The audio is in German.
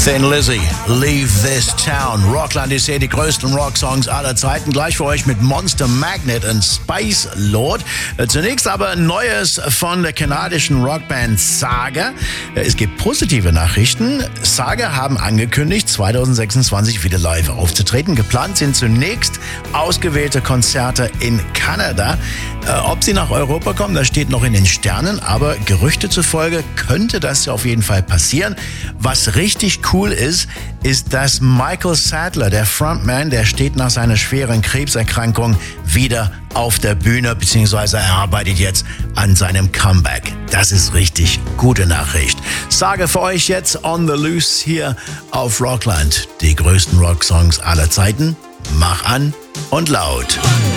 Thin Lizzy, Leave This Town. Rockland ist hier die größten Rocksongs aller Zeiten. Gleich für euch mit Monster Magnet und Spice Lord. Zunächst aber Neues von der kanadischen Rockband Saga. Es gibt positive Nachrichten. Saga haben angekündigt, 2026 wieder live aufzutreten. Geplant sind zunächst ausgewählte Konzerte in Kanada. Ob sie nach Europa kommen, das steht noch in den Sternen. Aber Gerüchte zufolge könnte das ja auf jeden Fall passieren. Was richtig cool ist, dass Michael Sadler, der Frontman, der steht nach seiner schweren Krebserkrankung wieder auf der Bühne, beziehungsweise er arbeitet jetzt an seinem Comeback. Das ist richtig gute Nachricht. Sage für euch jetzt On the Loose hier auf Rockland. Die größten Rocksongs aller Zeiten. Mach an und laut.